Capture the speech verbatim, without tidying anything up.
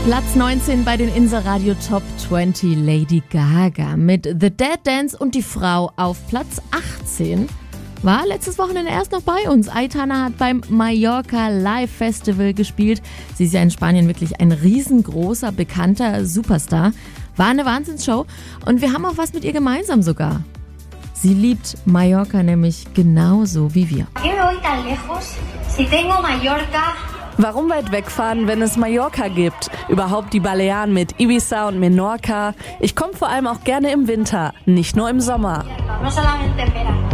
Platz neunzehn bei den Insa-Radio Top zwanzig, Lady Gaga mit The Dead Dance und die Frau auf Platz achtzehn. War letztes Wochenende erst noch bei uns. Aitana hat beim Mallorca Live Festival gespielt. Sie ist ja in Spanien wirklich ein riesengroßer, bekannter Superstar. War eine Wahnsinnsshow und wir haben auch was mit ihr gemeinsam sogar. Sie liebt Mallorca nämlich genauso wie wir. Warum weit wegfahren, wenn es Mallorca gibt? Überhaupt die Balearen mit Ibiza und Menorca. Ich komme vor allem auch gerne im Winter, nicht nur im Sommer.